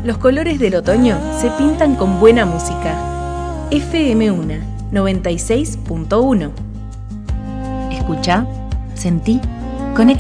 Los colores del otoño se pintan con buena música. FM1 96.1. Escucha, sentí.